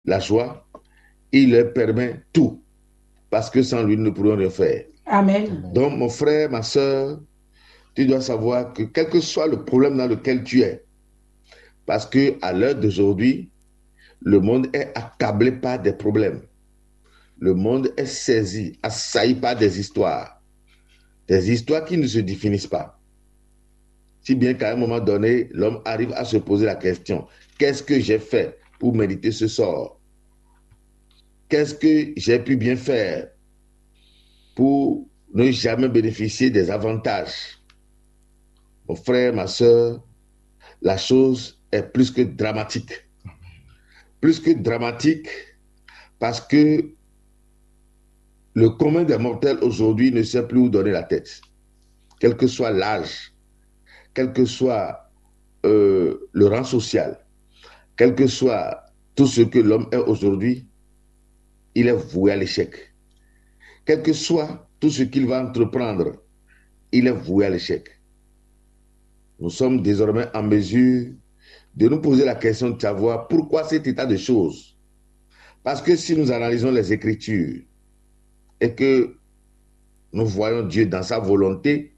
la joie, il leur permet tout, parce que sans lui, nous ne pourrions rien faire. Amen. Donc, mon frère, ma soeur, tu dois savoir que quel que soit le problème dans lequel tu es, parce qu'à l'heure d'aujourd'hui, le monde est accablé par des problèmes. Le monde est saisi, assailli par des histoires qui ne se définissent pas. Si bien qu'à un moment donné, l'homme arrive à se poser la question, qu'est-ce que j'ai fait pour mériter ce sort? Qu'est-ce que j'ai pu bien faire pour ne jamais bénéficier des avantages? Mon frère, ma soeur, la chose est plus que dramatique. Plus que dramatique parce que le commun des mortels aujourd'hui ne sait plus où donner la tête. Quel que soit l'âge, quel que soit le rang social, quel que soit tout ce que l'homme est aujourd'hui, il est voué à l'échec. Quel que soit tout ce qu'il va entreprendre, il est voué à l'échec. Nous sommes désormais en mesure de nous poser la question de savoir pourquoi cet état de choses. Parce que si nous analysons les Écritures et que nous voyons Dieu dans sa volonté,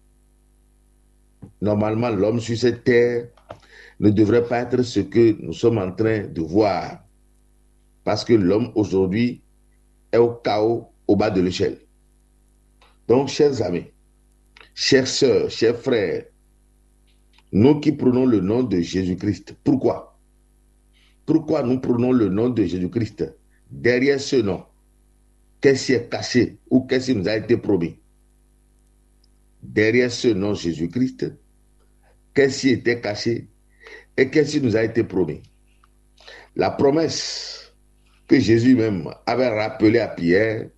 normalement l'homme sur cette terre ne devrait pas être ce que nous sommes en train de voir. Parce que l'homme aujourd'hui est au chaos au bas de l'échelle. Donc, chers amis, chères sœurs, chers frères, nous qui prenons le nom de Jésus-Christ, pourquoi? Pourquoi nous prenons le nom de Jésus-Christ? Derrière ce nom, qu'est-ce qui est caché ou qu'est-ce qui nous a été promis? Derrière ce nom Jésus-Christ, qu'est-ce qui était caché et qu'est-ce qui nous a été promis? La promesse que Jésus même avait rappelée à Pierre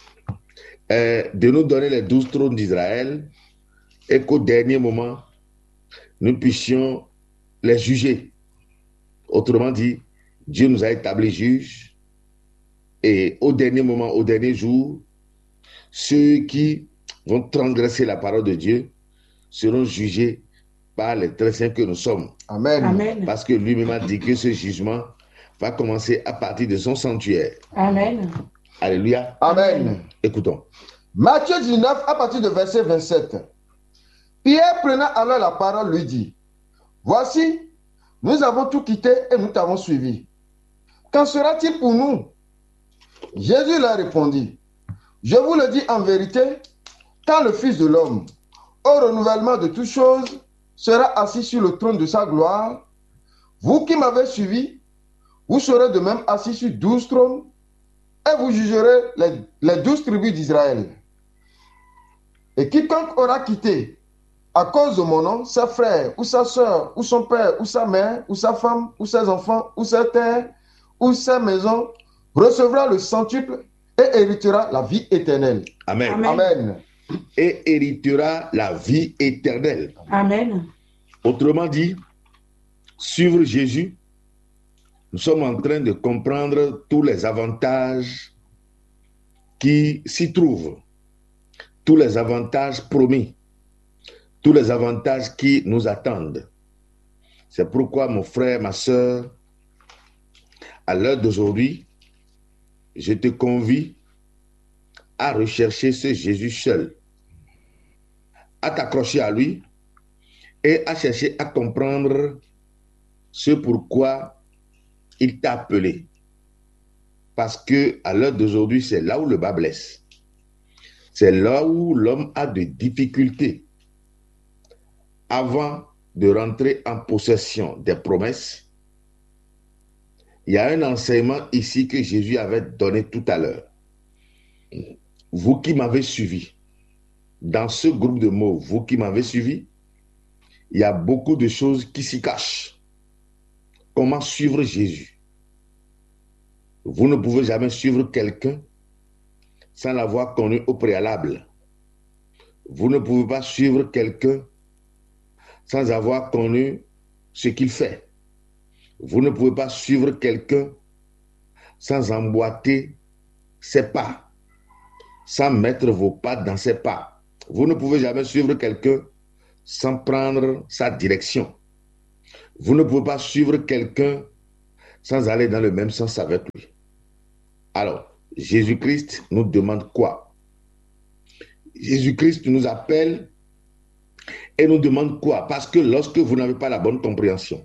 est de nous donner les 12 trônes d'Israël et qu'au dernier moment, nous puissions les juger. Autrement dit, Dieu nous a établis juges et au dernier moment, au dernier jour, ceux qui vont transgresser la parole de Dieu seront jugés par les très saints que nous sommes. Amen. Amen. Parce que lui-même a dit que ce jugement va commencer à partir de son sanctuaire. Amen. Alléluia. Amen. Écoutons. Matthieu 19, à partir de verset 27. Pierre prenant alors la parole lui dit, voici, nous avons tout quitté et nous t'avons suivi. Qu'en sera-t-il pour nous? Jésus leur répondit, je vous le dis en vérité, quand le Fils de l'homme, au renouvellement de toutes choses, sera assis sur le trône de sa gloire, vous qui m'avez suivi, vous serez de même assis sur 12 trônes et vous jugerez les 12 tribus d'Israël. Et quiconque aura quitté à cause de mon nom sa frère ou sa soeur ou son père ou sa mère ou sa femme ou ses enfants ou sa terre ou sa maison recevra le centuple et héritera la vie éternelle. Amen. Amen. Amen. Et héritera la vie éternelle. Amen. Autrement dit, suivre Jésus, nous sommes en train de comprendre tous les avantages qui s'y trouvent, tous les avantages promis, tous les avantages qui nous attendent. C'est pourquoi, mon frère, ma soeur, à l'heure d'aujourd'hui, je te convie à rechercher ce Jésus seul, à t'accrocher à lui et à chercher à comprendre ce pourquoi il t'a appelé. Parce que à l'heure d'aujourd'hui, c'est là où le bas blesse. C'est là où l'homme a de difficultés avant de rentrer en possession des promesses. Il y a un enseignement ici que Jésus avait donné tout à l'heure. Vous qui m'avez suivi, dans ce groupe de mots, vous qui m'avez suivi, il y a beaucoup de choses qui s'y cachent. Comment suivre Jésus? Vous ne pouvez jamais suivre quelqu'un sans l'avoir connu au préalable. Vous ne pouvez pas suivre quelqu'un sans avoir connu ce qu'il fait. Vous ne pouvez pas suivre quelqu'un sans emboîter ses pas, sans mettre vos pattes dans ses pas. Vous ne pouvez jamais suivre quelqu'un sans prendre sa direction. Vous ne pouvez pas suivre quelqu'un sans aller dans le même sens avec lui. Alors, Jésus-Christ nous demande quoi? Jésus-Christ nous appelle et nous demande quoi? Parce que lorsque vous n'avez pas la bonne compréhension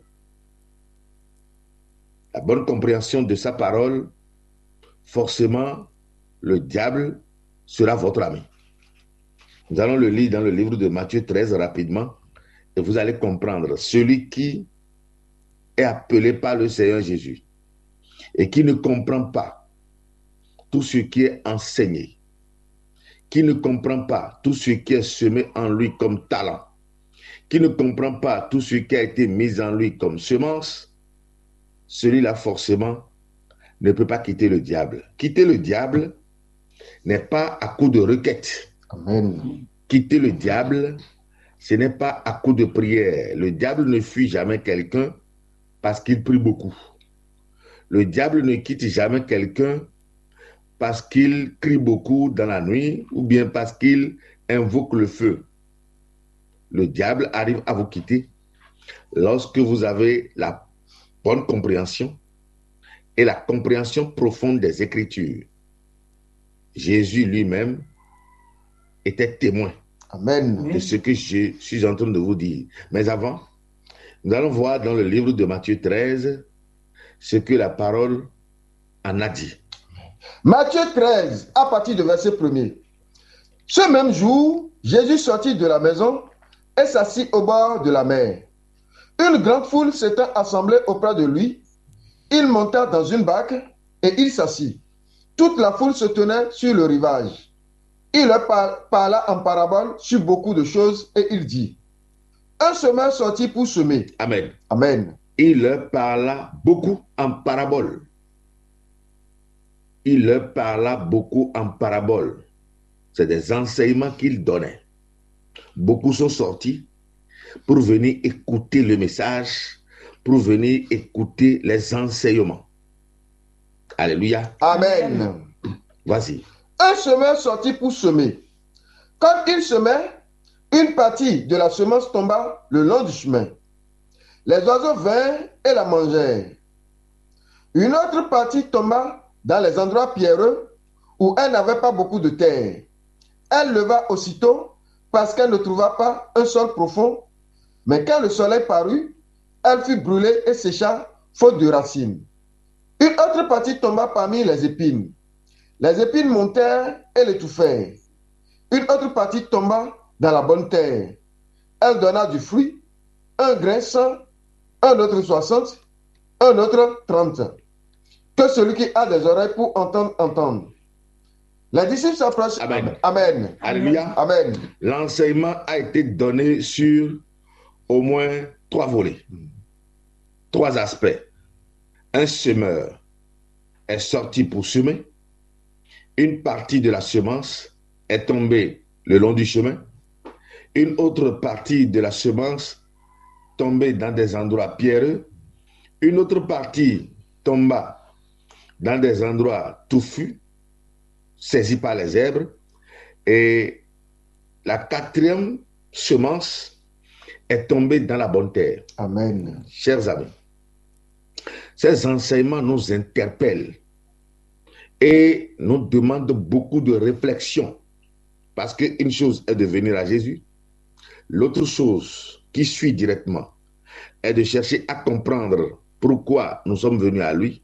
de sa parole, forcément, le diable sera votre ami. Nous allons le lire dans le livre de Matthieu 13 rapidement et vous allez comprendre. Celui qui est appelé par le Seigneur Jésus et qui ne comprend pas tout ce qui est enseigné, qui ne comprend pas tout ce qui est semé en lui comme talent, qui ne comprend pas tout ce qui a été mis en lui comme semence, celui-là forcément ne peut pas quitter le diable. Quitter le diable n'est pas à coup de requête. Amen. Quitter le diable, ce n'est pas à coup de prière. Le diable ne fuit jamais quelqu'un parce qu'il prie beaucoup. Le diable ne quitte jamais quelqu'un parce qu'il crie beaucoup dans la nuit ou bien parce qu'il invoque le feu. Le diable arrive à vous quitter lorsque vous avez la bonne compréhension et la compréhension profonde des Écritures. Jésus lui-même était témoin Amen. de ce que je suis en train de vous dire. Mais avant, nous allons voir dans le livre de Matthieu 13 ce que la parole en a dit. Matthieu 13, à partir du verset 1er. Ce même jour, Jésus sortit de la maison et s'assit au bord de la mer. Une grande foule s'étant assemblée auprès de lui. Il monta dans une barque et il s'assit. Toute la foule se tenait sur le rivage. Il leur parla en parabole sur beaucoup de choses et il dit, un semeur sortit pour semer. Amen. Amen. Il leur parla beaucoup en parabole. Il leur parla beaucoup en parabole. C'est des enseignements qu'il donnait. Beaucoup sont sortis pour venir écouter le message, pour venir écouter les enseignements. Alléluia. Amen. Vas-y. Un semeur sortit pour semer. Quand il semait, une partie de la semence tomba le long du chemin. Les oiseaux vinrent et la mangèrent. Une autre partie tomba dans les endroits pierreux où elle n'avait pas beaucoup de terre. Elle leva aussitôt parce qu'elle ne trouva pas un sol profond. Mais quand le soleil parut, elle fut brûlée et sécha, faute de racines. Une autre partie tomba parmi les épines. Les épines montèrent et l'étouffèrent. Une autre partie tomba dans la bonne terre. Elle donna du fruit, un grain 100, un autre 60, un autre 30. Que celui qui a des oreilles pour entendre, entende. Les disciples s'approchent. Amen. Amen. Alléluia. Amen. L'enseignement a été donné sur au moins 3 volets, 3 aspects. Un semeur est sorti pour semer. Une partie de la semence est tombée le long du chemin. Une autre partie de la semence tombée dans des endroits pierreux. Une autre partie tomba dans des endroits touffus, saisis par les zèbres. Et la 4e semence est tombée dans la bonne terre. Amen. Chers amis, ces enseignements nous interpellent et nous demandent beaucoup de réflexion. Parce qu'une chose est de venir à Jésus, l'autre chose qui suit directement est de chercher à comprendre pourquoi nous sommes venus à lui.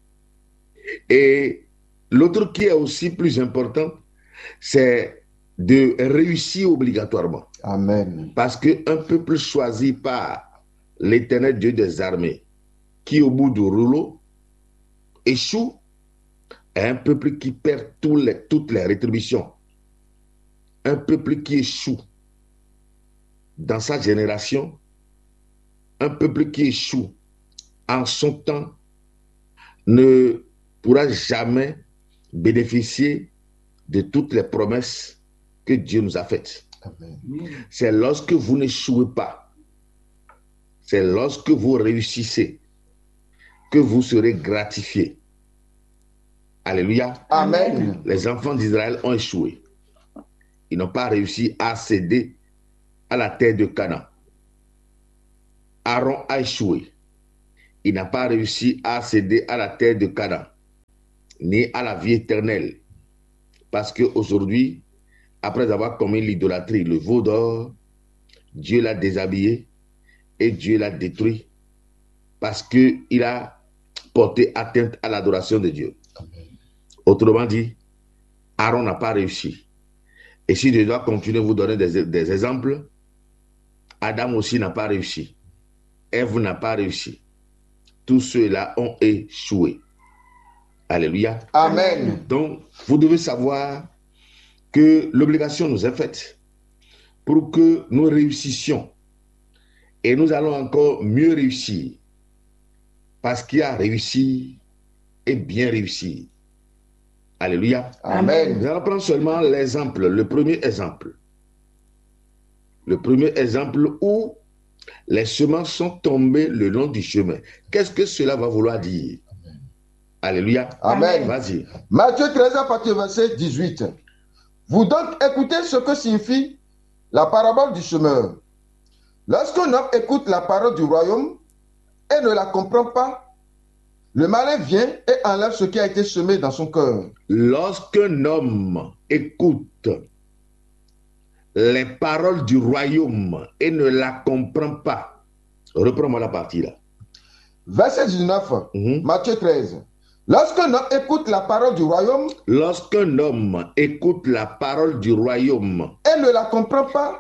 Et l'autre qui est aussi plus important, c'est de réussir obligatoirement. Amen. Parce qu'un peuple choisi par l'Éternel Dieu des armées, qui au bout du rouleau échoue, est un peuple qui perd toutes les rétributions. Un peuple qui échoue dans sa génération, un peuple qui échoue en son temps, ne pourra jamais bénéficier de toutes les promesses que Dieu nous a faites. Amen. C'est lorsque vous n'échouez pas, c'est lorsque vous réussissez que vous serez gratifiés. Alléluia. Amen. Les enfants d'Israël ont échoué. Ils n'ont pas réussi à céder à la terre de Canaan. Aaron a échoué. il n'a pas réussi à accéder à la terre de Canaan, ni à la vie éternelle. Parce qu'aujourd'hui, après avoir commis l'idolâtrie, le veau d'or, Dieu l'a déshabillé et Dieu l'a détruit parce qu'il a porté atteinte à l'adoration de Dieu. Amen. Autrement dit, Aaron n'a pas réussi. Et si je dois continuer à vous donner des exemples, Adam aussi n'a pas réussi. Ève n'a pas réussi. Tous ceux-là ont échoué. Alléluia. Amen. Donc, vous devez savoir que l'obligation nous est faite pour que nous réussissions. Et nous allons encore mieux réussir. Parce qu'il y a réussi et bien réussi. Alléluia. Amen. Nous allons prendre seulement l'exemple, le premier exemple. Le premier exemple où les semences sont tombées le long du chemin. Qu'est-ce que cela va vouloir dire? Alléluia. Amen. Vas-y. Matthieu 13, à partir du verset 18. Vous donc écoutez ce que signifie la parabole du semeur. Lorsqu'un homme écoute la parole du royaume et ne la comprend pas, le malin vient et enlève ce qui a été semé dans son cœur. Lorsqu'un homme écoute les paroles du royaume et ne la comprend pas, reprends-moi la partie là. Verset 19, Matthieu 13. Lorsqu'un homme écoute la parole du royaume Lorsqu'un homme écoute la parole du royaume et ne la comprend pas,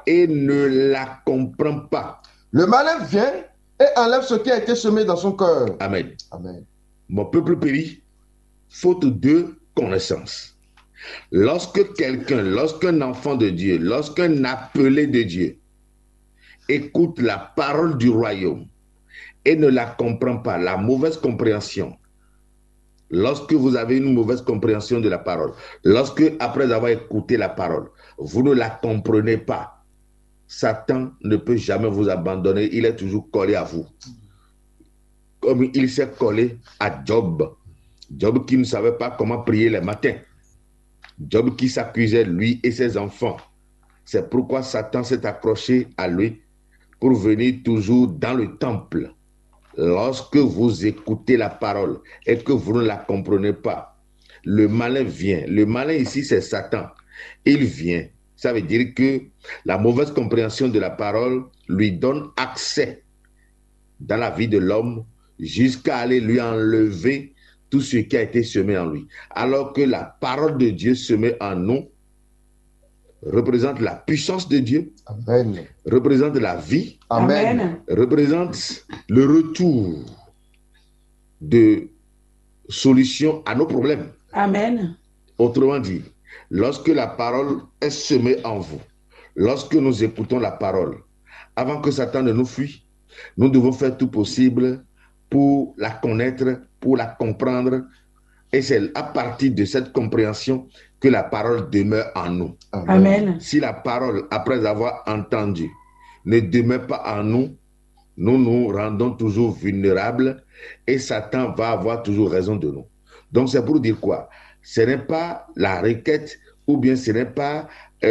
le malin vient et enlève ce qui a été semé dans son cœur. Amen. Amen. Mon peuple périt, faute de connaissance. Lorsqu'un enfant de Dieu, lorsqu'un appelé de Dieu écoute la parole du royaume et ne la comprend pas, la mauvaise compréhension, lorsque vous avez une mauvaise compréhension de la parole, lorsque après avoir écouté la parole, vous ne la comprenez pas, Satan ne peut jamais vous abandonner, il est toujours collé à vous. Comme il s'est collé à Job. Job qui ne savait pas comment prier les matins. Job qui s'accusait lui et ses enfants. C'est pourquoi Satan s'est accroché à lui pour venir toujours dans le temple. Lorsque vous écoutez la parole et que vous ne la comprenez pas, le malin vient. Le malin ici, c'est Satan. Il vient. Ça veut dire que la mauvaise compréhension de la parole lui donne accès dans la vie de l'homme jusqu'à aller lui enlever tout ce qui a été semé en lui. Alors que la parole de Dieu semée en nous représente la puissance de Dieu, Amen. représente la vie, Amen. représente le retour de solution à nos problèmes. Amen. Autrement dit, lorsque la parole est semée en vous, lorsque nous écoutons la parole, avant que Satan ne nous fuit, nous devons faire tout possible pour la connaître, pour la comprendre. Et c'est à partir de cette compréhension que la parole demeure en nous. Amen. Si la parole, après avoir entendu, ne demeure pas en nous, nous nous rendons toujours vulnérables et Satan va avoir toujours raison de nous. Donc c'est pour dire quoi? Ce n'est pas la requête ou bien ce n'est pas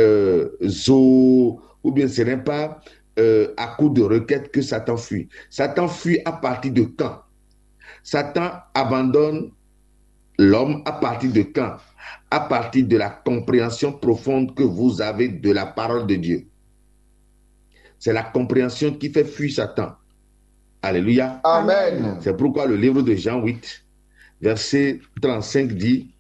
ou bien ce n'est pas à coup de requête que Satan fuit. Satan fuit à partir de quand? Satan abandonne l'homme à partir de quand? À partir de la compréhension profonde que vous avez de la parole de Dieu. C'est la compréhension qui fait fuir Satan. Alléluia. Amen. C'est pourquoi le livre de Jean 8, verset 35 dit,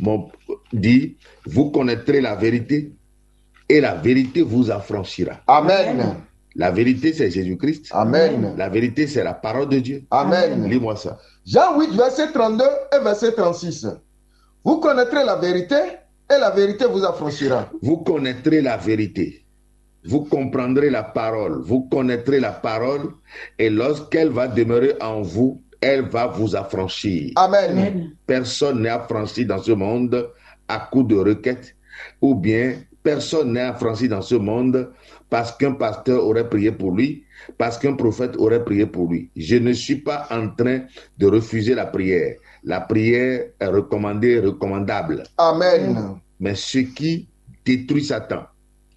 vous connaîtrez la vérité et la vérité vous affranchira. Amen. La vérité, c'est Jésus-Christ. Amen. La vérité, c'est la parole de Dieu. Amen. Lis-moi ça. Jean 8, verset 32 et verset 36. Vous connaîtrez la vérité et la vérité vous affranchira. Vous connaîtrez la vérité. Vous comprendrez la parole. Vous connaîtrez la parole et lorsqu'elle va demeurer en vous, elle va vous affranchir. Amen. Amen. Personne n'est affranchi dans ce monde à coup de requête ou bien personne n'est affranchi dans ce monde parce qu'un pasteur aurait prié pour lui, parce qu'un prophète aurait prié pour lui. Je ne suis pas en train de refuser la prière. La prière est recommandée, recommandable. Amen. Mais ce qui détruit Satan,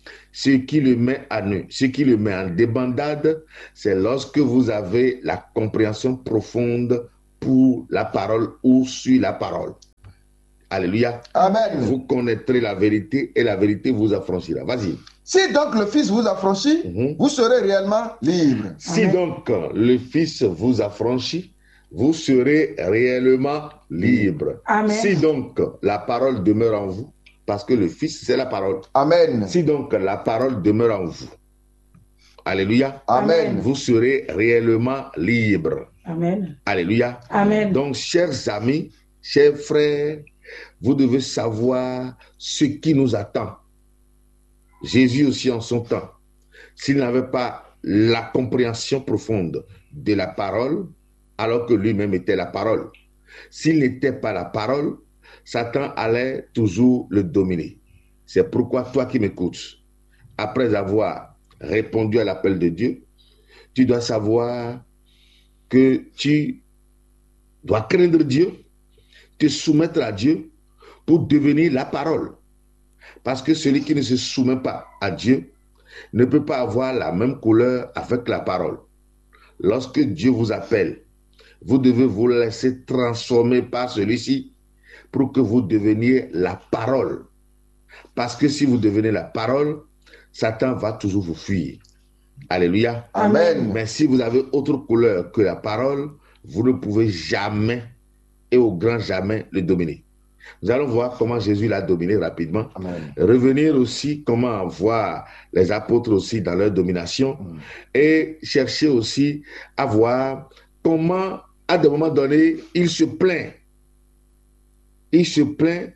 Ce qui le met à nu, ce qui le met en débandade, c'est lorsque vous avez la compréhension profonde pour la parole ou sur la parole. Alléluia. Amen. Vous connaîtrez la vérité et la vérité vous affranchira. Vas-y. Si donc le Fils vous affranchit, vous serez réellement libre. Si donc le Fils vous affranchit, vous serez réellement libre. Amen. Si donc la parole demeure en vous, parce que le Fils, c'est la parole. Amen. Si donc la parole demeure en vous, alléluia, Amen. vous serez réellement libre. Amen. Alléluia. Amen. Donc, chers amis, chers frères, vous devez savoir ce qui nous attend. Jésus aussi en son temps, s'il n'avait pas la compréhension profonde de la parole, alors que lui-même était la parole. S'il n'était pas la parole, Satan allait toujours le dominer. C'est pourquoi toi qui m'écoutes, après avoir répondu à l'appel de Dieu, tu dois savoir que tu dois craindre Dieu, te soumettre à Dieu pour devenir la parole. Parce que celui qui ne se soumet pas à Dieu ne peut pas avoir la même couleur avec la parole. Lorsque Dieu vous appelle, vous devez vous laisser transformer par celui-ci pour que vous deveniez la parole. Parce que si vous devenez la parole, Satan va toujours vous fuir. Alléluia. Amen. Mais si vous avez autre couleur que la parole, vous ne pouvez jamais et au grand jamais le dominer. Nous allons voir comment Jésus l'a dominé rapidement. Amen. Revenir aussi comment voir les apôtres aussi dans leur domination et chercher aussi à voir comment à des moments donnés il se plaint. Il se plaint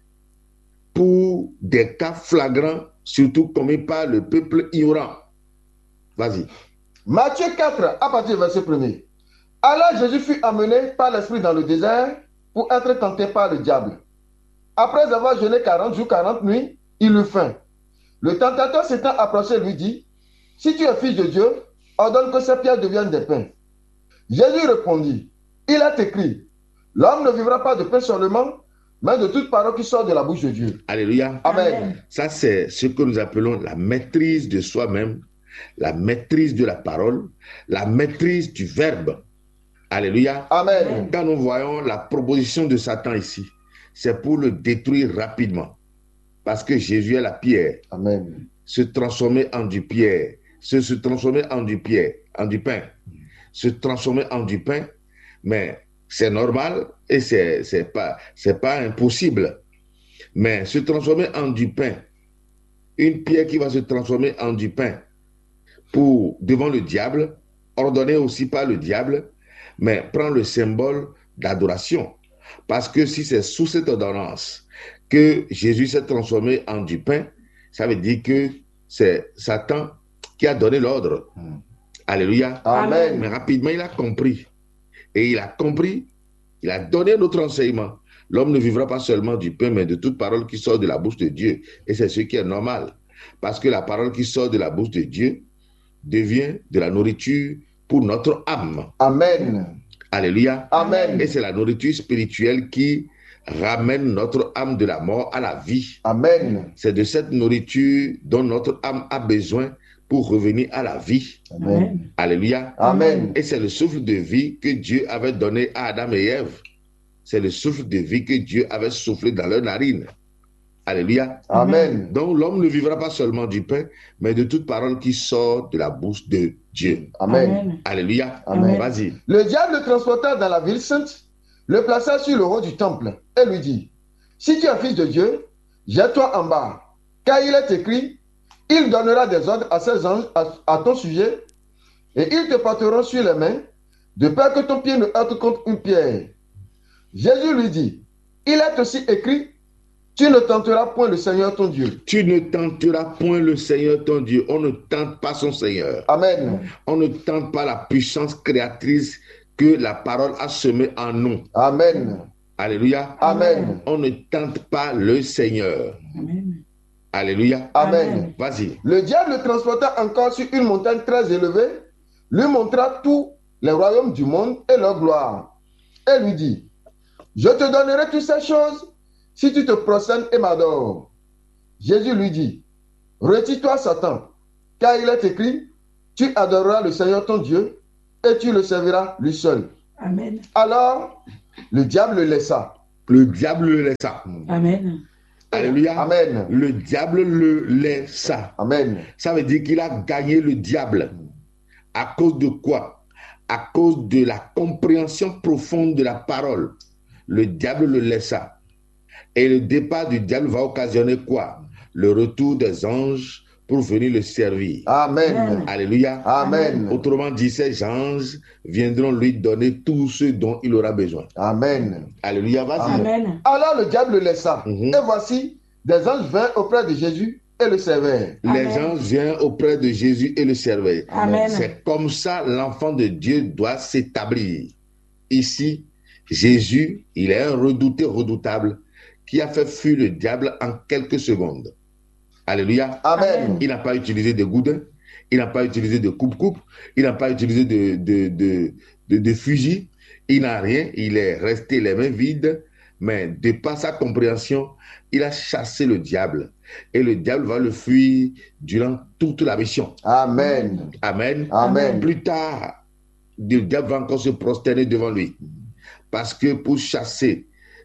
pour des cas flagrants, surtout commis par le peuple ignorant. Vas-y. Matthieu 4, à partir du verset 1er. Alors Jésus fut amené par l'Esprit dans le désert pour être tenté par le diable. Après avoir jeûné 40 jours, 40 nuits, il eut faim. Le tentateur s'étant approché lui dit, « Si tu es fils de Dieu, ordonne que ces pierres deviennent des pains. » Jésus répondit, « Il est écrit, l'homme ne vivra pas de pain seulement, mais de toute parole qui sort de la bouche de Dieu. » Alléluia. Amen. Ça, c'est ce que nous appelons la maîtrise de soi-même, la maîtrise de la parole, la maîtrise du verbe. Alléluia. Amen. Quand nous voyons la proposition de Satan ici, c'est pour le détruire rapidement. Parce que Jésus est la pierre. Amen. Se transformer en du pierre. Se transformer en du pierre, en du pain. Se transformer en du pain, mais c'est normal et c'est pas impossible. Mais se transformer en du pain, une pierre qui va se transformer en du pain pour devant le diable, ordonné aussi par le diable, mais prend le symbole d'adoration. Parce que si c'est sous cette ordonnance que Jésus s'est transformé en du pain, ça veut dire que c'est Satan qui a donné l'ordre. Alléluia. Amen. Mais rapidement, il a compris. Et il a compris, il a donné notre enseignement. L'homme ne vivra pas seulement du pain, mais de toute parole qui sort de la bouche de Dieu. Et c'est ce qui est normal. Parce que la parole qui sort de la bouche de Dieu devient de la nourriture pour notre âme. Amen. Alléluia. Amen. Et c'est la nourriture spirituelle qui ramène notre âme de la mort à la vie. Amen. C'est de cette nourriture dont notre âme a besoin pour revenir à la vie. Amen. Alléluia. Amen. Et c'est le souffle de vie que Dieu avait donné à Adam et Ève. C'est le souffle de vie que Dieu avait soufflé dans leurs narines. Alléluia. Amen. Donc l'homme ne vivra pas seulement du pain, mais de toute parole qui sort de la bouche de Dieu. Amen. Alléluia. Amen. Vas-y. Le diable le transporta dans la ville sainte, le plaça sur le haut du temple et lui dit, « Si tu es fils de Dieu, jette-toi en bas, car il est écrit, il donnera des ordres à ses anges à ton sujet, et ils te porteront sur les mains, de peur que ton pied ne heurte contre une pierre. » Jésus lui dit, « Il est aussi écrit, tu ne tenteras point le Seigneur ton Dieu. » Tu ne tenteras point le Seigneur ton Dieu. On ne tente pas son Seigneur. Amen. On ne tente pas la puissance créatrice que la parole a semée en nous. Amen. Alléluia. Amen. On ne tente pas le Seigneur. Amen. Alléluia. Amen. Vas-y. Le diable le transporta encore sur une montagne très élevée, lui montra tous les royaumes du monde et leur gloire, et lui dit, « Je te donnerai toutes ces choses si tu te prosternes et m'adores. » Jésus lui dit, Retire-toi, Satan, car il est écrit, tu adoreras le Seigneur ton Dieu et tu le serviras lui seul. Amen. Alors, le diable le laissa. Le diable le laissa. Amen. Alléluia. Amen. Le diable le laissa. Amen. Ça veut dire qu'il a gagné le diable. À cause de quoi? À cause de la compréhension profonde de la parole. Le diable le laissa. Et le départ du diable va occasionner quoi? Le retour des anges pour venir le servir. Amen. Alléluia. Amen. Autrement dit, ces anges viendront lui donner tout ce dont il aura besoin. Amen. Alléluia, vas-y. Amen. Alors le diable le laissa. Mhm. Et voici, des anges vinrent auprès de Jésus et le servèrent. Les Amen. anges viennent auprès de Jésus et le servaient. Amen. C'est comme ça l'enfant de Dieu doit s'établir. Ici, Jésus, il est un redouté redoutable qui a fait fuir le diable en quelques secondes. Alléluia. Amen. Il n'a pas utilisé de goudin, il n'a pas utilisé de coupe-coupe, il n'a pas utilisé de fusil, il n'a rien, il est resté les mains vides, mais de par sa compréhension, il a chassé le diable. Et le diable va le fuir durant toute la mission. Amen. Amen. Amen. Plus tard, le diable va encore se prosterner devant lui. Parce que pour chasser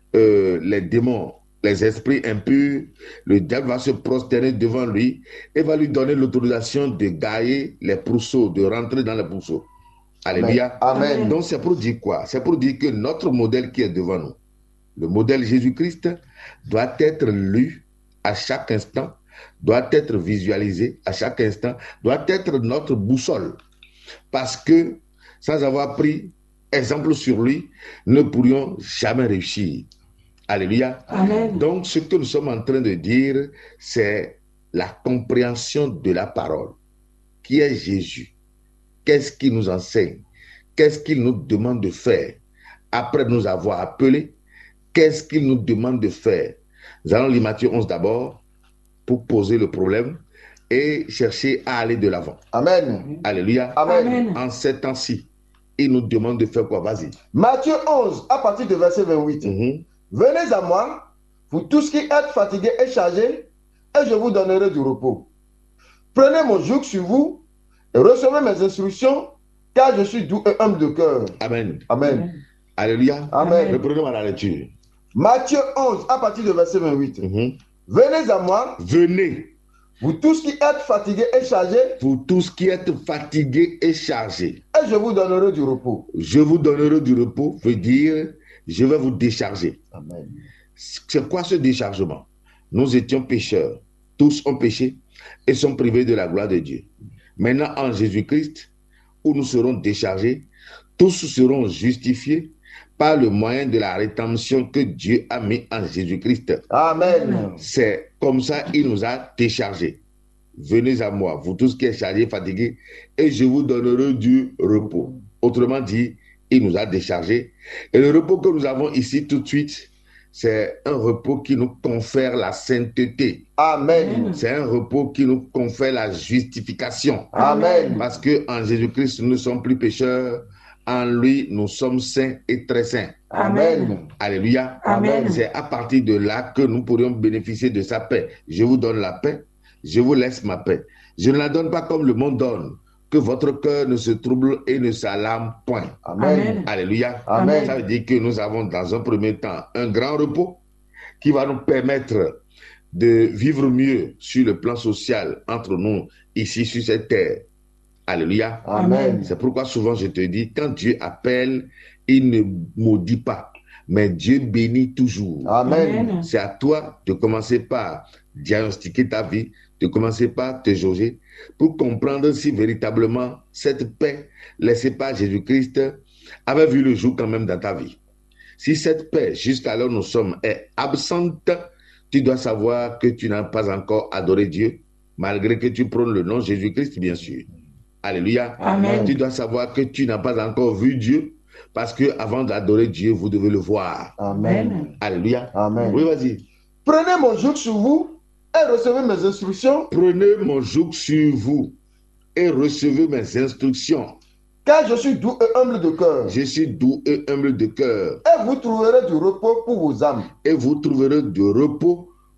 les démons, les esprits impurs, le diable va se prosterner devant lui et va lui donner l'autorisation de gailler les pourceaux, de rentrer dans les pourceaux. Alléluia. Amen. Donc c'est pour dire quoi? C'est pour dire que notre modèle qui est devant nous, le modèle Jésus-Christ, doit être lu à chaque instant, doit être visualisé à chaque instant, doit être notre boussole. Parce que sans avoir pris exemple sur lui, nous ne pourrions jamais réussir. Alléluia. Amen. Donc, ce que nous sommes en train de dire, c'est la compréhension de la parole. Qui est Jésus? Qu'est-ce qu'il nous enseigne? Qu'est-ce qu'il nous demande de faire? Après nous avoir appelés, qu'est-ce qu'il nous demande de faire? Nous allons lire Matthieu 11 d'abord pour poser le problème et chercher à aller de l'avant. Amen. Alléluia. Amen. Amen. En ces temps-ci, il nous demande de faire quoi? Vas-y. Matthieu 11, à partir de verset 28. Mhm. Venez à moi, vous tous qui êtes fatigués et chargés, et je vous donnerai du repos. Prenez mon joug sur vous et recevez mes instructions, car je suis doux et humble de cœur. Amen. Amen. Alléluia. Amen. Reprenons à la lecture. Matthieu 11, à partir de verset 28. Mhm. Venez à moi, Venez, vous tous qui êtes fatigués et chargés, vous tous qui êtes fatigués et chargés. et je vous donnerai du repos. Je vous donnerai du repos, veut dire, je vais vous décharger. Amen. C'est quoi ce déchargement? Nous étions pécheurs, tous ont péché et sont privés de la gloire de Dieu. Maintenant, en Jésus-Christ, où nous serons déchargés, tous seront justifiés par le moyen de la rédemption que Dieu a mis en Jésus-Christ. Amen. C'est comme ça qu'il nous a déchargés. Venez à moi, vous tous qui êtes chargés, fatigués, et je vous donnerai du repos. Autrement dit, il nous a déchargés. Et le repos que nous avons ici tout de suite, c'est un repos qui nous confère la sainteté. Amen. C'est un repos qui nous confère la justification. Amen. Parce qu'en Jésus-Christ, nous ne sommes plus pécheurs. En lui, nous sommes saints et très saints. Amen. Alléluia. Amen. C'est à partir de là que nous pourrions bénéficier de sa paix. Je vous donne la paix, je vous laisse ma paix. Je ne la donne pas comme le monde donne. Que votre cœur ne se trouble et ne s'alarme point. Amen. Alléluia. Amen. Ça veut dire que nous avons dans un premier temps un grand repos qui va nous permettre de vivre mieux sur le plan social entre nous ici sur cette terre. Alléluia. Amen. C'est pourquoi souvent je te dis, quand Dieu appelle, il ne maudit pas, mais Dieu bénit toujours. Amen. C'est à toi de commencer par diagnostiquer ta vie, de commencer par te jauger pour comprendre si véritablement cette paix laissée par Jésus-Christ avait vu le jour quand même dans ta vie. Si cette paix, jusqu'alors nous sommes, est absente, tu dois savoir que tu n'as pas encore adoré Dieu, malgré que tu prônes le nom de Jésus-Christ, bien sûr. Alléluia. Amen. Tu dois savoir que tu n'as pas encore vu Dieu, parce que avant d'adorer Dieu, vous devez le voir. Amen. Alléluia. Amen. Oui, vas-y. Prenez mon joug sur vous et recevez mes instructions, Prenez mon joug sur vous et recevez mes instructions. car je suis doux et humble de cœur. Je suis doux et humble de cœur. Et vous trouverez du repos pour vos âmes. Et vous trouverez du repos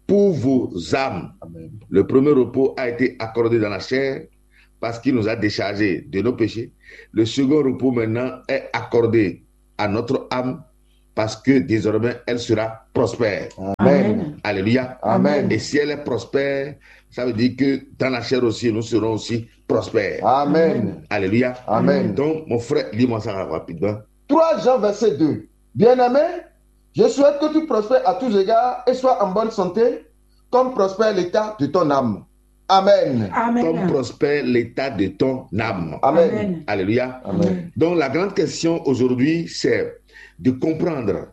pour vos âmes. Amen. Le premier repos a été accordé dans la chair parce qu'il nous a déchargés de nos péchés. Le second repos maintenant est accordé à notre âme parce que désormais elle sera prospère. Amen. Alléluia. Amen. Et si elle est prospère, ça veut dire que dans la chair aussi, nous serons aussi prospères. Amen. Alléluia. Amen. Donc, mon frère, lis-moi ça rapidement. 3 Jean verset 2. Bien-aimé, je souhaite que tu prospères à tous égards et sois en bonne santé, comme prospère l'état de ton âme. Amen. Comme prospère l'état de ton âme. Amen. Alléluia. Amen. Donc, la grande question aujourd'hui, c'est de comprendre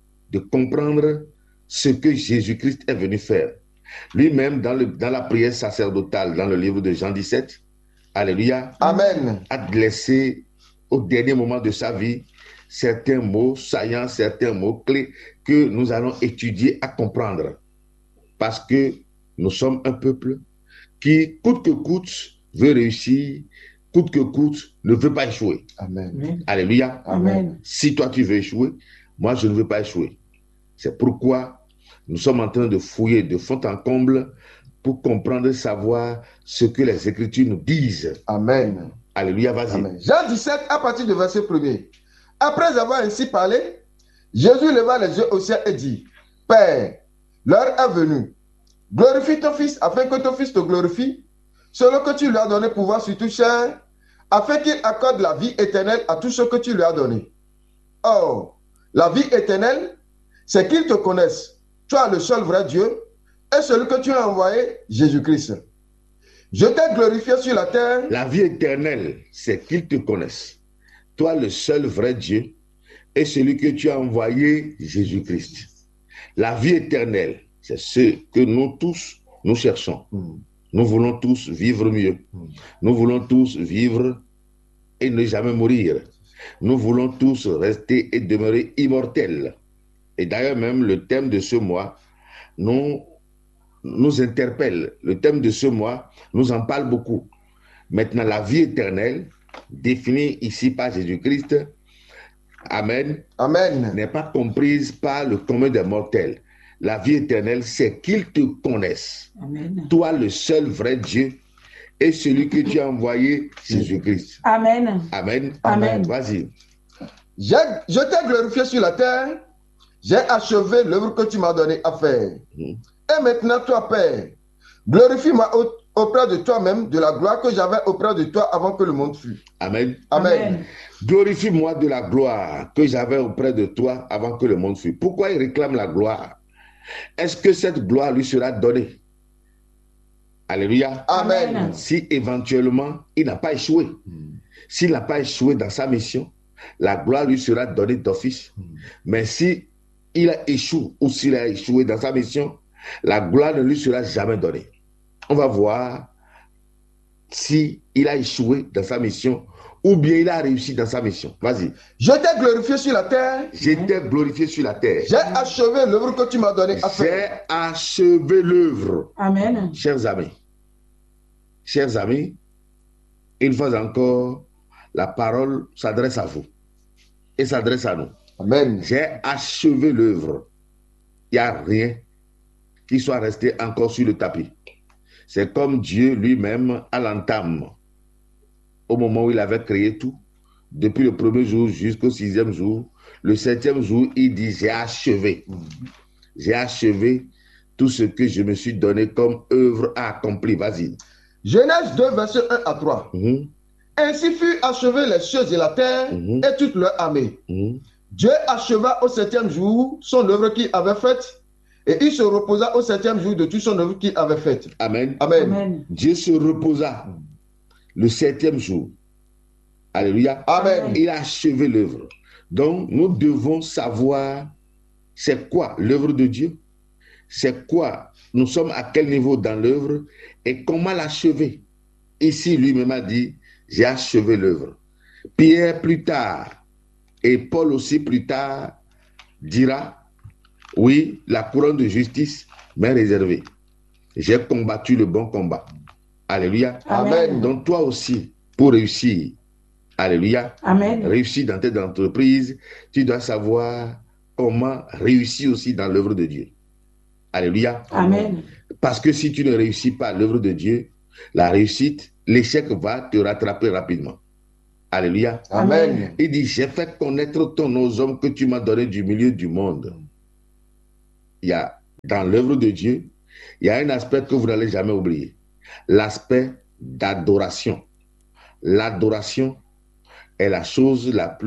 ce que Jésus-Christ est venu faire. Lui-même, dans la prière sacerdotale, dans le livre de Jean 17, Alléluia, Amen. a laissé au dernier moment de sa vie certains mots saillants, certains mots clés que nous allons étudier à comprendre. Parce que nous sommes un peuple qui, coûte que coûte, veut réussir, coûte que coûte, ne veut pas échouer. Amen. Alléluia. Amen. Si toi tu veux échouer, moi je ne veux pas échouer. C'est pourquoi nous sommes en train de fouiller de fond en comble pour comprendre et savoir ce que les Écritures nous disent. Amen. Alléluia, vas-y. Amen. Jean 17, à partir du verset 1er. Après avoir ainsi parlé, Jésus leva les yeux au ciel et dit, Père, l'heure est venue. Glorifie ton Fils, afin que ton Fils te glorifie, selon que tu lui as donné pouvoir sur toute chair, afin qu'il accorde la vie éternelle à tous ceux que tu lui as donnés. Or, la vie éternelle, c'est qu'ils te connaissent, toi le seul vrai Dieu, et celui que tu as envoyé, Jésus-Christ. Je t'ai glorifié sur la terre. La vie éternelle, c'est qu'ils te connaissent. Toi, le seul vrai Dieu, et celui que tu as envoyé, Jésus-Christ. La vie éternelle, c'est ce que nous tous, nous cherchons. Nous voulons tous vivre mieux. Nous voulons tous vivre et ne jamais mourir. Nous voulons tous rester et demeurer immortels. Et d'ailleurs, même le thème de ce mois nous interpelle. Le thème de ce mois nous en parle beaucoup. Maintenant, la vie éternelle, définie ici par Jésus-Christ, Amen, Amen. n'est pas comprise par le commun des mortels. La vie éternelle, c'est qu'ils te connaissent. Amen. Toi, le seul vrai Dieu, et celui que tu as envoyé, Jésus-Christ. Amen. Amen. Amen. Vas-y. Je t'ai glorifié sur la terre, j'ai achevé l'œuvre que tu m'as donné à faire. Et maintenant, toi, Père, glorifie-moi auprès de toi-même de la gloire que j'avais auprès de toi avant que le monde fût. Amen. Amen. Amen. Glorifie-moi de la gloire que j'avais auprès de toi avant que le monde fût. Pourquoi il réclame la gloire? Est-ce que cette gloire lui sera donnée? Alléluia. Amen. Si éventuellement il n'a pas échoué, s'il n'a pas échoué dans sa mission, la gloire lui sera donnée d'office. Mais si il a échoué ou s'il a échoué dans sa mission, la gloire ne lui sera jamais donnée. On va voir si il a échoué dans sa mission ou bien il a réussi dans sa mission. Vas-y. Je t'ai glorifié sur la terre, J'étais glorifié sur la terre. j'ai achevé l'œuvre que tu m'as donné à J'ai faire. achevé l'œuvre. Amen. Chers amis, une fois encore, la parole s'adresse à vous et s'adresse à nous. Amen. J'ai achevé l'œuvre. Il n'y a rien qui soit resté encore sur le tapis. C'est comme Dieu lui-même à l'entame, au moment où il avait créé tout, depuis le premier jour jusqu'au 6e jour. Le 7e jour, il dit, j'ai achevé. J'ai achevé tout ce que je me suis donné comme œuvre à accomplir. Vas-y. Genèse 2, verset 1 à 3. Ainsi fut achevé les cieux et la terre et toute leur armée. Dieu acheva au 7e jour son œuvre qu'il avait faite et il se reposa au 7e jour de toute son œuvre qu'il avait faite. Amen. Amen. Amen. Dieu se reposa le 7e jour. Alléluia. Amen. Il a achevé l'œuvre. Donc, nous devons savoir c'est quoi l'œuvre de Dieu, c'est quoi, nous sommes à quel niveau dans l'œuvre et comment l'achever. Ici, lui-même a dit, j'ai achevé l'œuvre. Pierre plus tard, et Paul aussi plus tard, dira, oui, la couronne de justice m'est réservée. J'ai combattu le bon combat. Alléluia. Amen. Donc toi aussi, pour réussir, alléluia, Amen. réussir dans tes entreprises, tu dois savoir comment réussir aussi dans l'œuvre de Dieu. Alléluia. Amen. Parce que si tu ne réussis pas l'œuvre de Dieu, la réussite, l'échec va te rattraper rapidement. Alléluia. Amen. Il dit, j'ai fait connaître ton nom aux hommes que tu m'as donné du milieu du monde. Il y a, dans l'œuvre de Dieu, il y a un aspect que vous n'allez jamais oublier. L'aspect d'adoration. L'adoration est la chose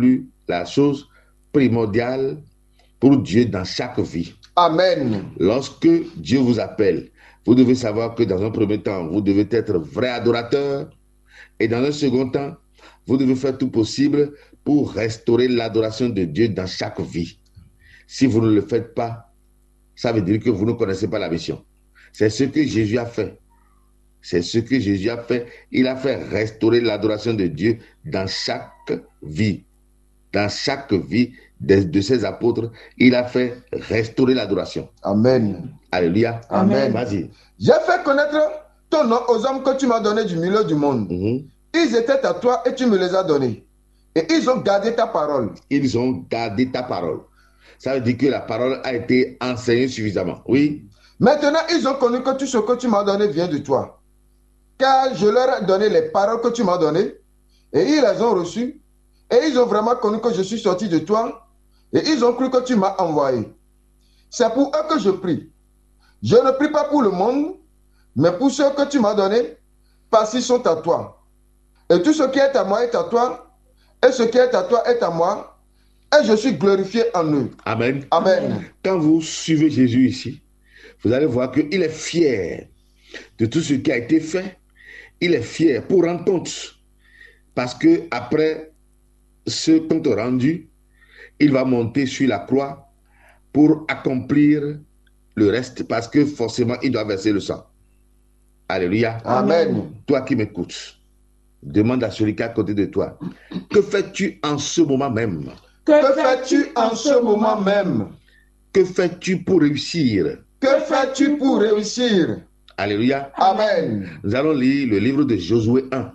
primordiale pour Dieu dans chaque vie. Amen. Lorsque Dieu vous appelle, vous devez savoir que dans un premier temps, vous devez être vrai adorateur. Et dans un second temps, vous devez faire tout possible pour restaurer l'adoration de Dieu dans chaque vie. Si vous ne le faites pas, ça veut dire que vous ne connaissez pas la mission. C'est ce que Jésus a fait. C'est ce que Jésus a fait. Il a fait restaurer l'adoration de Dieu dans chaque vie. Dans chaque vie de ses apôtres, il a fait restaurer l'adoration. Amen. Alléluia. Amen. Vas-y. J'ai fait connaître ton nom aux hommes que tu m'as donnés du milieu du monde. Ils étaient à toi et tu me les as donnés. Et ils ont gardé ta parole. Ils ont gardé ta parole. Ça veut dire que la parole a été enseignée suffisamment. Oui. Maintenant, ils ont connu que tout ce que tu m'as donné vient de toi. Car je leur ai donné les paroles que tu m'as données. Et ils les ont reçues. Et ils ont vraiment connu que je suis sorti de toi. Et ils ont cru que tu m'as envoyé. C'est pour eux que je prie. Je ne prie pas pour le monde, mais pour ceux que tu m'as donnés, parce qu'ils sont à toi. Et tout ce qui est à moi est à toi, et ce qui est à toi est à moi, et je suis glorifié en eux. Amen. Amen. Quand vous suivez Jésus ici, vous allez voir qu'il est fier de tout ce qui a été fait. Il est fier pour rendre compte. Parce que après ce compte rendu, il va monter sur la croix pour accomplir le reste, parce que forcément, il doit verser le sang. Alléluia. Amen. Toi qui m'écoutes, demande à celui qui est à côté de toi, que fais-tu en ce moment même? Que fais-tu en ce moment même? Que fais-tu pour réussir? Que fais-tu pour réussir? Alléluia. Amen. Nous allons lire le livre de Josué 1.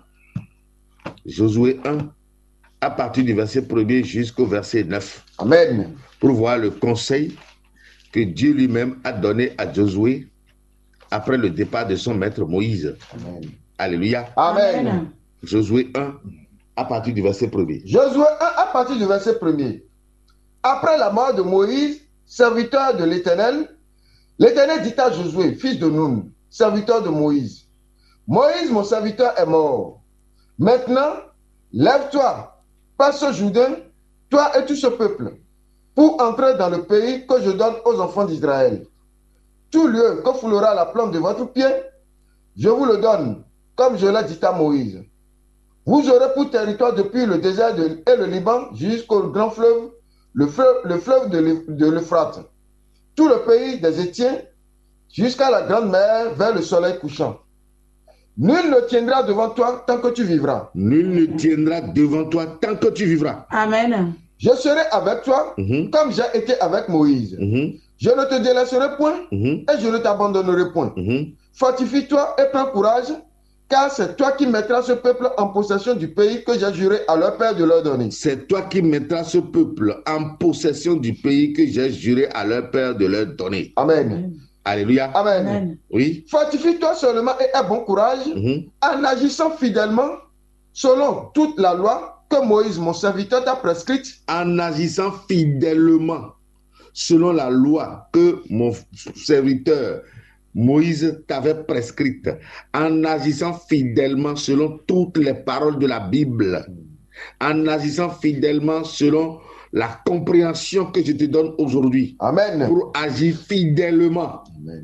Josué 1, à partir du verset 1er jusqu'au verset 9. Amen. Pour voir le conseil que Dieu lui-même a donné à Josué après le départ de son maître Moïse. Amen. Alléluia. Amen. Josué 1, à partir du verset 1er. Josué 1, à partir du verset 1er. Après la mort de Moïse, serviteur de l'Éternel, l'Éternel dit à Josué, fils de Nun, serviteur de Moïse, Moïse, mon serviteur, est mort. Maintenant, lève-toi, passe au Jourdain, toi et tout ce peuple, pour entrer dans le pays que je donne aux enfants d'Israël. Tout lieu que foulera la plante de votre pied, je vous le donne, comme je l'ai dit à Moïse. Vous aurez pour territoire depuis le désert et le Liban jusqu'au grand fleuve, le fleuve de l'Euphrate, tout le pays des Étiens, jusqu'à la grande mer vers le soleil couchant. Nul ne tiendra devant toi tant que tu vivras. Nul ne tiendra devant toi tant que tu vivras. Amen. Je serai avec toi comme j'ai été avec Moïse. Je ne te délaisserai point et je ne t'abandonnerai point. Fortifie-toi et prends courage, car c'est toi qui mettras ce peuple en possession du pays que j'ai juré à leur père de leur donner. C'est toi qui mettras ce peuple en possession du pays que j'ai juré à leur père de leur donner. Amen. Alléluia. Amen. Amen. Oui. Fortifie-toi seulement et aie bon courage en agissant fidèlement selon toute la loi que Moïse, mon serviteur, t'a prescrite. En agissant fidèlement selon la loi que mon serviteur Moïse t'avait prescrite, en agissant fidèlement selon toutes les paroles de la Bible, en agissant fidèlement selon la compréhension que je te donne aujourd'hui. Amen. Pour agir fidèlement, Amen.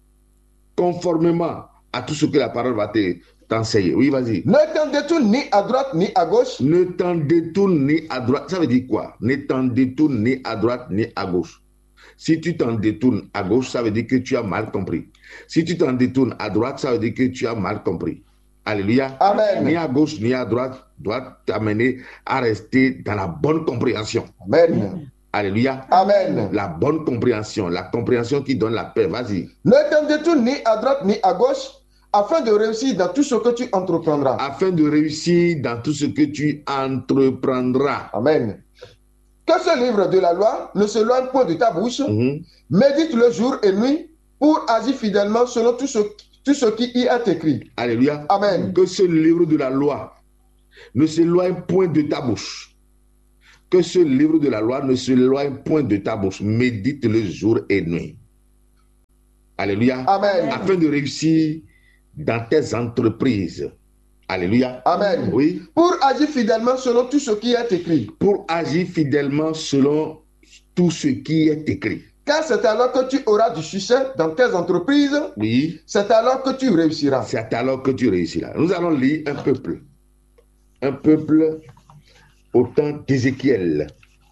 Conformément à tout ce que la parole va t'enseigner. Oui, vas-y. Ne t'en détourne ni à droite ni à gauche. Ne t'en détourne ni à droite. Ça veut dire quoi? Ne t'en détourne ni à droite ni à gauche. Si tu t'en détournes à gauche, ça veut dire que tu as mal compris. Si tu t'en détournes à droite, ça veut dire que tu as mal compris. Alléluia. Amen. Ni à gauche ni à droite doit t'amener à rester dans la bonne compréhension. Amen. Alléluia. Amen. La bonne compréhension, la compréhension qui donne la paix. Vas-y. Ne t'en détourne ni à droite ni à gauche, afin de réussir dans tout ce que tu entreprendras. Afin de réussir dans tout ce que tu entreprendras. Amen. Que ce livre de la loi ne s'éloigne point de ta bouche. Médite le jour et nuit pour agir fidèlement selon tout ce qui y est écrit. Alléluia. Amen. Que ce livre de la loi ne s'éloigne point de ta bouche. Que ce livre de la loi ne s'éloigne point de ta bouche. Médite-le jour et nuit. Alléluia. Amen. Afin de réussir dans tes entreprises. Alléluia. Amen. Oui. Pour agir fidèlement selon tout ce qui est écrit. Pour agir fidèlement selon tout ce qui est écrit. Car c'est alors que tu auras du succès dans tes entreprises. Oui. C'est alors que tu réussiras. C'est alors que tu réussiras. Nous allons lire un peuple. Un peuple au temps d'Ézéchiel.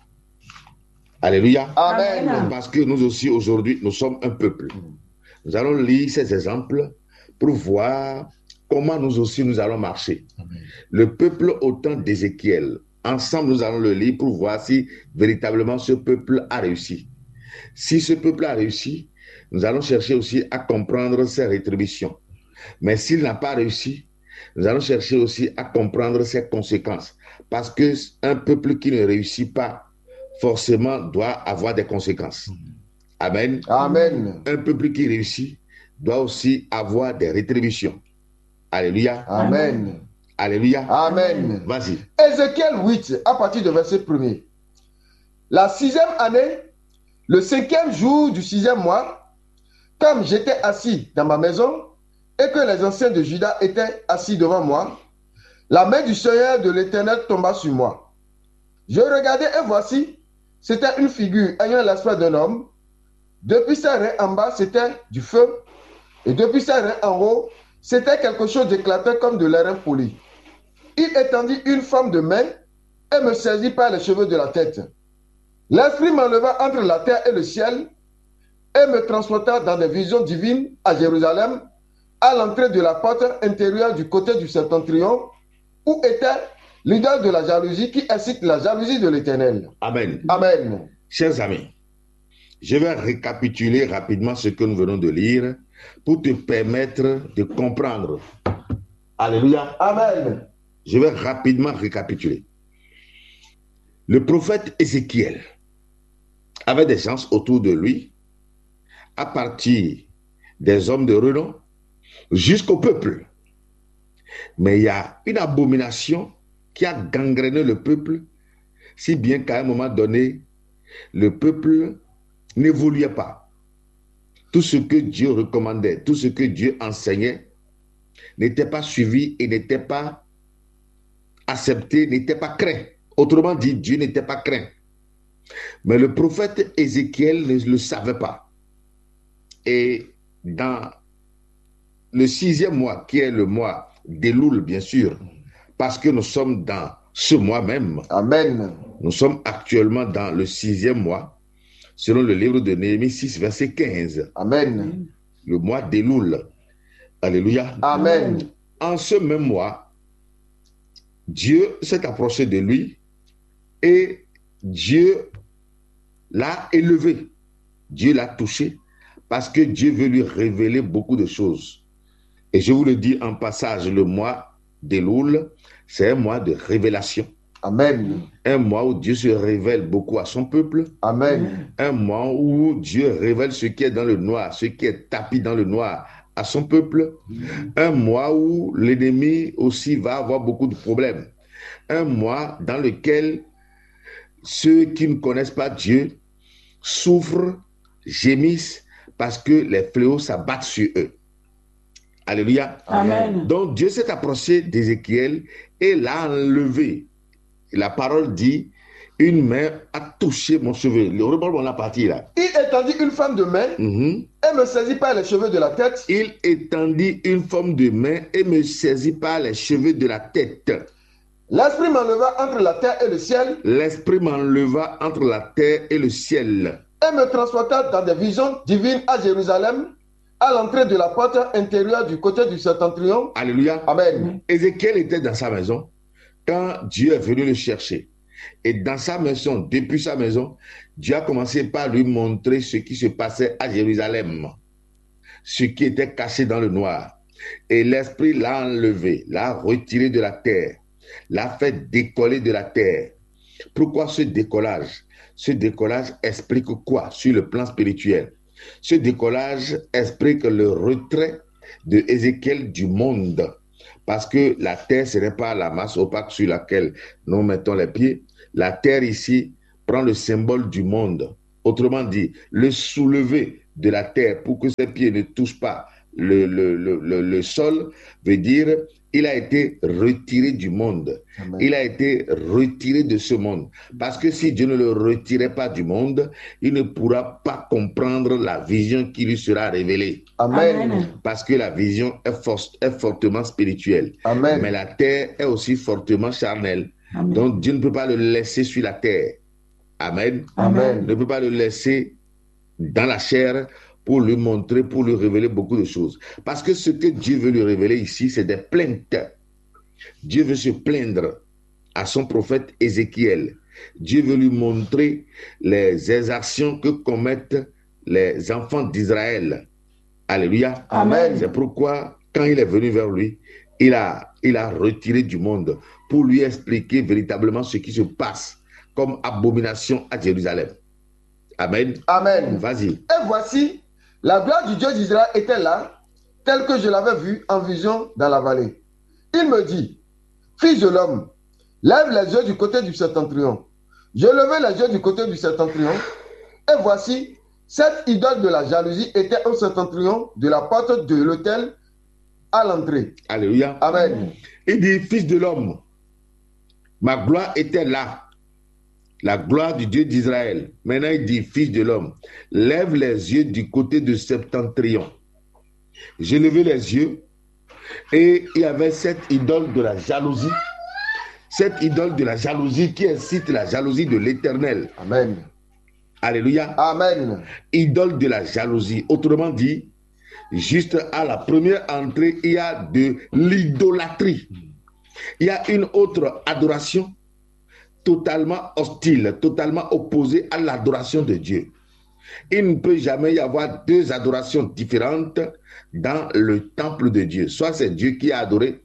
Alléluia. Amen. Parce que nous aussi aujourd'hui, nous sommes un peuple. Nous allons lire ces exemples pour voir comment nous aussi nous allons marcher. Amen. Le peuple au temps d'Ézéchiel. Ensemble, nous allons le lire pour voir si véritablement ce peuple a réussi. Si ce peuple a réussi, nous allons chercher aussi à comprendre ses rétributions. Mais s'il n'a pas réussi, nous allons chercher aussi à comprendre ses conséquences. Parce qu'un peuple qui ne réussit pas, forcément, doit avoir des conséquences. Amen. Amen. Un peuple qui réussit doit aussi avoir des rétributions. Alléluia. Amen. Alléluia. Amen. Vas-y. Ézéchiel 8, à partir du verset 1er. La 6e année, le 5e jour du 6e mois, comme j'étais assis dans ma maison et que les anciens de Juda étaient assis devant moi, la main du Seigneur de l'Éternel tomba sur moi. Je regardais et voici, c'était une figure ayant l'aspect d'un homme. Depuis ses reins en bas, c'était du feu. Et depuis ses reins en haut, c'était quelque chose d'éclatant comme de l'airain poli. Il étendit une forme de main et me saisit par les cheveux de la tête. L'esprit m'enleva entre la terre et le ciel et me transporta dans des visions divines à Jérusalem, à l'entrée de la porte intérieure du côté du septentrion, où était l'idole de la jalousie qui incite la jalousie de l'Éternel. Amen. Amen. Chers amis, je vais récapituler rapidement ce que nous venons de lire pour te permettre de comprendre. Alléluia. Amen. Je vais rapidement récapituler. Le prophète Ézéchiel avait des gens autour de lui, à partir des hommes de renom jusqu'au peuple. Mais il y a une abomination qui a gangréné le peuple, si bien qu'à un moment donné, le peuple n'évoluait pas. Tout ce que Dieu recommandait, tout ce que Dieu enseignait, n'était pas suivi et n'était pas accepté, n'était pas craint. Autrement dit, Dieu n'était pas craint. Mais le prophète Ézéchiel ne le savait pas. Et dans le 6e mois, qui est le mois d'Éloul, bien sûr, parce que nous sommes dans ce mois même. Amen. Nous sommes actuellement dans le 6e mois, selon le livre de Néhémie 6, verset 15. Amen. Le mois d'Éloul. Alléluia. Amen. En ce même mois, Dieu s'est approché de lui et Dieu l'a élevé. Dieu l'a touché parce que Dieu veut lui révéler beaucoup de choses. Et je vous le dis en passage, le mois d'Éloul, c'est un mois de révélation. Amen. Un mois où Dieu se révèle beaucoup à son peuple. Amen. Un mois où Dieu révèle ce qui est dans le noir, ce qui est tapis dans le noir à son peuple. Un mois où l'ennemi aussi va avoir beaucoup de problèmes. Un mois dans lequel ceux qui ne connaissent pas Dieu souffrent, gémissent parce que les fléaux s'abattent sur eux. Alléluia. Amen. Donc Dieu s'est approché d'Ézéchiel et l'a enlevé. La parole dit, une main a touché mon cheveu. Le rebond, on a parti là. Il étendit une forme de main et me saisit par les cheveux de la tête. Il étendit une forme de main et me saisit par les cheveux de la tête. L'esprit m'enleva entre la terre et le ciel. L'esprit m'enleva entre la terre et le ciel. Et me transporta dans des visions divines à Jérusalem, à l'entrée de la porte intérieure du côté du septentrion. Alléluia. Amen. Ézéchiel était dans sa maison quand Dieu est venu le chercher. Et dans sa maison, depuis sa maison, Dieu a commencé par lui montrer ce qui se passait à Jérusalem, ce qui était caché dans le noir. Et l'esprit l'a enlevé, l'a retiré de la terre, l'a fait décoller de la terre. Pourquoi ce décollage? Ce décollage explique quoi sur le plan spirituel? Ce décollage explique le retrait de Ézéchiel du monde, parce que la terre, ce n'est pas la masse opaque sur laquelle nous mettons les pieds. La terre ici prend le symbole du monde. Autrement dit, le soulever de la terre pour que ses pieds ne touchent pas le sol veut dire il a été retiré du monde. Amen. Il a été retiré de ce monde. Parce que si Dieu ne le retirait pas du monde, il ne pourra pas comprendre la vision qui lui sera révélée. Amen. Parce que la vision est fortement spirituelle. Amen. Mais la terre est aussi fortement charnelle. Amen. Donc Dieu ne peut pas le laisser sur la terre. Amen. Amen. Il ne peut pas le laisser dans la chair pour lui montrer, pour lui révéler beaucoup de choses. Parce que ce que Dieu veut lui révéler ici, c'est des plaintes. Dieu veut se plaindre à son prophète Ézéchiel. Dieu veut lui montrer les exactions que commettent les enfants d'Israël. Alléluia. Amen. C'est pourquoi, quand il est venu vers lui, il a retiré du monde pour lui expliquer véritablement ce qui se passe comme abomination à Jérusalem. Amen. Amen. Vas-y. Et voici, la gloire du Dieu d'Israël était là, telle que je l'avais vue en vision dans la vallée. Il me dit, fils de l'homme, lève les yeux du côté du septentrion. Je levai les yeux du côté du septentrion, et voici, cette idole de la jalousie était au septentrion de la porte de l'autel à l'entrée. Alléluia. Amen. Il dit, fils de l'homme, ma gloire était là. La gloire du Dieu d'Israël. Maintenant, il dit, fils de l'homme, lève les yeux du côté de septentrion. J'ai levé les yeux et il y avait cette idole de la jalousie. Cette idole de la jalousie qui incite la jalousie de l'Éternel. Amen. Alléluia. Amen. Idole de la jalousie. Autrement dit, juste à la première entrée, il y a de l'idolâtrie. Il y a une autre adoration totalement hostile, totalement opposée à l'adoration de Dieu. Il ne peut jamais y avoir deux adorations différentes dans le temple de Dieu. Soit c'est Dieu qui est adoré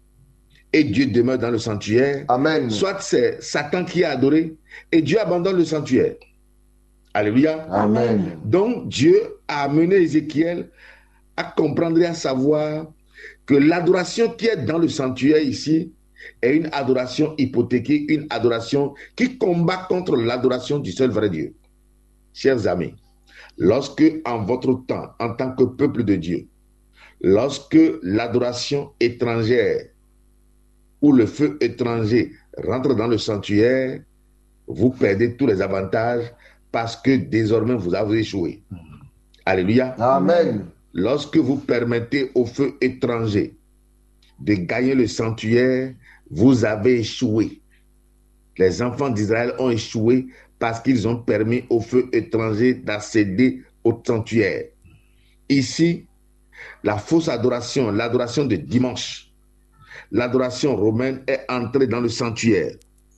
et Dieu demeure dans le sanctuaire. Amen. Soit c'est Satan qui est adoré et Dieu abandonne le sanctuaire. Alléluia. Amen. Donc Dieu a amené Ézéchiel à comprendre et à savoir que l'adoration qui est dans le sanctuaire ici est une adoration hypothéquée, une adoration qui combat contre l'adoration du seul vrai Dieu. Chers amis, lorsque en votre temps, en tant que peuple de Dieu, lorsque l'adoration étrangère ou le feu étranger rentre dans le sanctuaire, vous perdez tous les avantages parce que désormais vous avez échoué. Alléluia. Amen. Lorsque vous permettez au feu étranger de gagner le sanctuaire, vous avez échoué. Les enfants d'Israël ont échoué parce qu'ils ont permis au feu étranger d'accéder au sanctuaire. Ici, la fausse adoration, l'adoration de dimanche, l'adoration romaine est entrée dans le sanctuaire.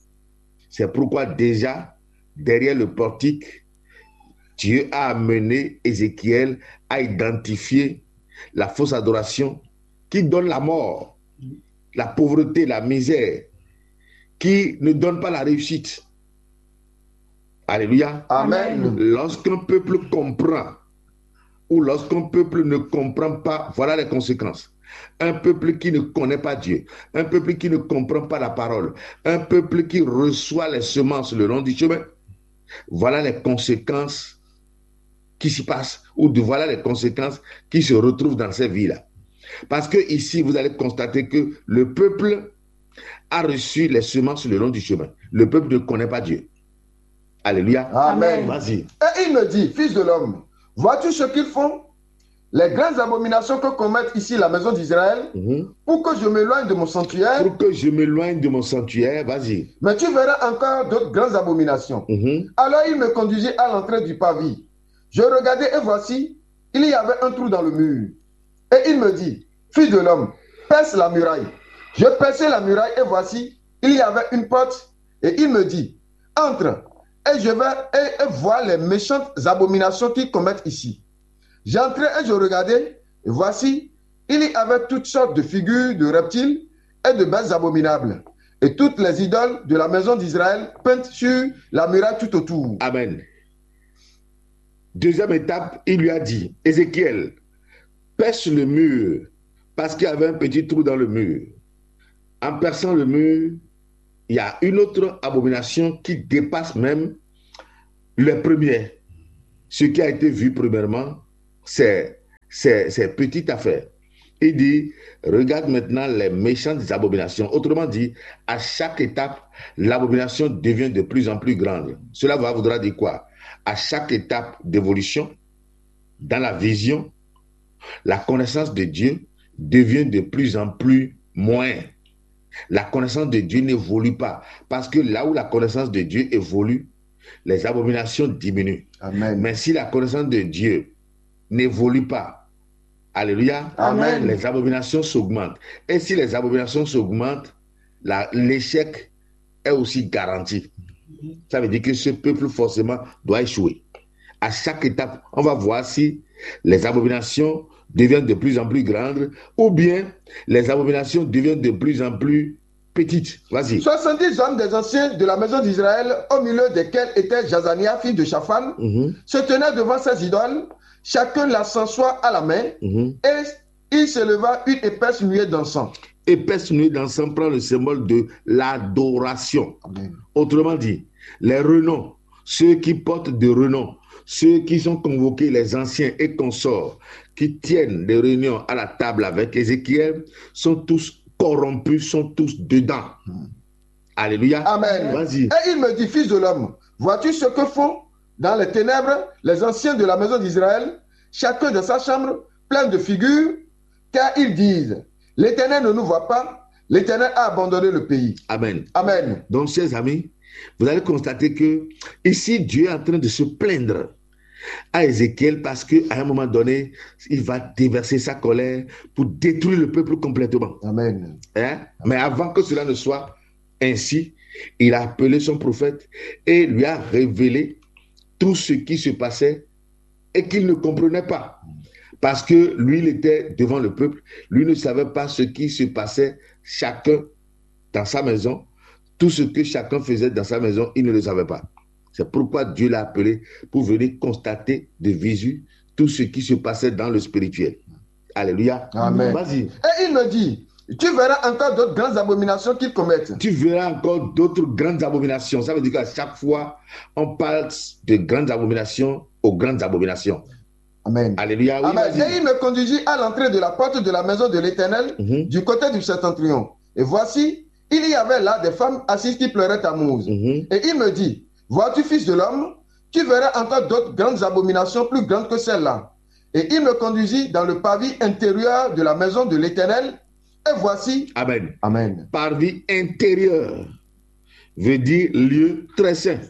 C'est pourquoi déjà, derrière le portique, Dieu a amené Ézéchiel à identifier la fausse adoration qui donne la mort, la pauvreté, la misère, qui ne donne pas la réussite. Alléluia. Amen. Lorsqu'un peuple comprend ou lorsqu'un peuple ne comprend pas, voilà les conséquences. Un peuple qui ne connaît pas Dieu, un peuple qui ne comprend pas la parole, un peuple qui reçoit les semences le long du chemin, voilà les conséquences qui s'y passent, ou voilà les conséquences qui se retrouvent dans ces vies-là. Parce que ici, vous allez constater que le peuple a reçu les semences le long du chemin. Le peuple ne connaît pas Dieu. Alléluia. Amen. Vas-y. Et il me dit, fils de l'homme, vois-tu ce qu'ils font? Les grandes abominations que commettent ici la maison d'Israël, pour que je m'éloigne de mon sanctuaire. Pour que je m'éloigne de mon sanctuaire, vas-y. Mais tu verras encore d'autres grandes abominations. Alors il me conduisit à l'entrée du pavis. Je regardais et voici, il y avait un trou dans le mur. Et il me dit, fils de l'homme, perce la muraille. Je perçai la muraille et voici, il y avait une porte. Et il me dit, entre, et je vais voir les méchantes abominations qu'ils commettent ici. J'entrai et je regardais, et voici, il y avait toutes sortes de figures de reptiles et de bêtes abominables. Et toutes les idoles de la maison d'Israël peintes sur la muraille tout autour. Amen. Deuxième étape, il lui a dit, Ézéchiel, perce le mur, parce qu'il y avait un petit trou dans le mur. En perçant le mur, il y a une autre abomination qui dépasse même les premières. Ce qui a été vu premièrement, c'est petite affaire. Il dit, regarde maintenant les méchantes abominations. Autrement dit, à chaque étape, l'abomination devient de plus en plus grande. Cela voudra dire quoi? À chaque étape d'évolution, dans la vision, la connaissance de Dieu devient de plus en plus moins. La connaissance de Dieu n'évolue pas. Parce que là où la connaissance de Dieu évolue, les abominations diminuent. Amen. Mais si la connaissance de Dieu n'évolue pas, alléluia, Amen. les abominations s'augmentent. Et si les abominations s'augmentent, l'échec est aussi garanti. Ça veut dire que ce peuple forcément doit échouer. À chaque étape, on va voir si les abominations deviennent de plus en plus grandes ou bien les abominations deviennent de plus en plus petites. Vas-y. 70 hommes des anciens de la maison d'Israël, au milieu desquels était Jazania, fils de Shaphan, se tenaient devant ces idoles, chacun la s'assoit à la main, et il se leva une épaisse nuée d'encens. Épaisse nuée d'encens prend le symbole de l'adoration. Autrement dit, les renoms, ceux qui portent des renoms, ceux qui sont convoqués, les anciens et consorts, qui tiennent des réunions à la table avec Ézéchiel, sont tous corrompus, sont tous dedans. Alléluia. Amen. Vas-y. Et il me dit, fils de l'homme, vois-tu ce que font dans les ténèbres les anciens de la maison d'Israël, chacun de sa chambre, plein de figures, car ils disent, l'Éternel ne nous voit pas, l'Éternel a abandonné le pays. Amen. Amen. Donc, chers amis, vous allez constater que ici, Dieu est en train de se plaindre à Ézéchiel parce qu'à un moment donné, il va déverser sa colère pour détruire le peuple complètement. Amen. Hein? Mais avant que cela ne soit ainsi, il a appelé son prophète et lui a révélé tout ce qui se passait et qu'il ne comprenait pas. Parce que lui, il était devant le peuple, lui ne savait pas ce qui se passait chacun dans sa maison. Tout ce que chacun faisait dans sa maison, il ne le savait pas. C'est pourquoi Dieu l'a appelé pour venir constater de visu tout ce qui se passait dans le spirituel. Alléluia. Amen. Vas-y. Et il me dit, tu verras encore d'autres grandes abominations qu'ils commettent. Tu verras encore d'autres grandes abominations. Ça veut dire qu'à chaque fois, on parle de grandes abominations aux grandes abominations. Amen. Alléluia. Oui, Amen. Et il me conduisit à l'entrée de la porte de la maison de l'Éternel, du côté du septentrion. Et voici, il y avait là des femmes assises qui pleuraient à Mouz. Et il me dit, vois-tu, fils de l'homme, tu verras encore d'autres grandes abominations plus grandes que celles-là. Et il me conduisit dans le parvis intérieur de la maison de l'Éternel. Et voici. Amen. Amen. Parvis intérieur veut dire lieu très saint.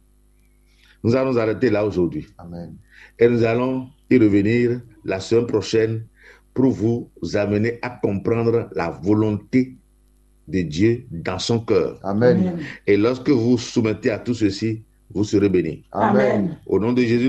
Nous allons nous arrêter là aujourd'hui. Amen. Et nous allons y revenir la semaine prochaine pour vous amener à comprendre la volonté de Dieu dans son cœur. Amen. Et lorsque vous vous soumettez à tout ceci, vous serez bénis. Amen. Au nom de Jésus.